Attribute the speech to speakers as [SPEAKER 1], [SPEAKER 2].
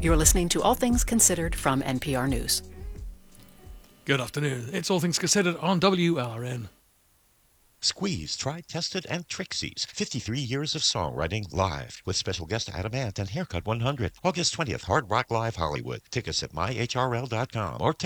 [SPEAKER 1] You're listening to All Things Considered from NPR News.
[SPEAKER 2] Good afternoon. It's All Things Considered on WLRN.
[SPEAKER 3] Squeeze, Tried, Tested, and Trixie's 53 years of songwriting live with special guest Adam Ant and Haircut 100. August 20th, Hard Rock Live Hollywood. Tickets at myhrl.com or